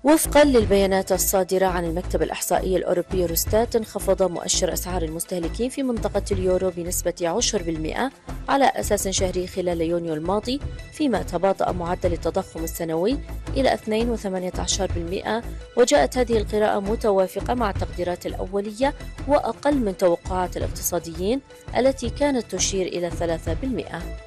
وفقا للبيانات الصادرة عن المكتب الإحصائي الأوروبي يوروستات، انخفض مؤشر أسعار المستهلكين في منطقة اليورو بنسبة 10% على أساس شهري خلال يونيو الماضي، فيما تباطأ معدل التضخم السنوي إلى 2.18%. وجاءت هذه القراءة متوافقة مع التقديرات الأولية وأقل من توقعات الاقتصاديين التي كانت تشير إلى 3%.